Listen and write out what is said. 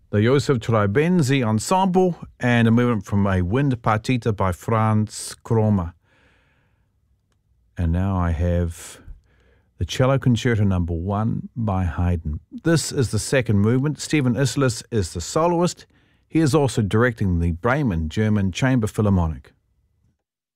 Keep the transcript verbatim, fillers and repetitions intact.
the Joseph Traibenzi Ensemble, and a movement from a wind partita by Franz Kromer. And now I have the Cello Concerto Number One by Haydn. This is the second movement. Stephen Isserlis is the soloist. He is also directing the Bremen German Chamber Philharmonic.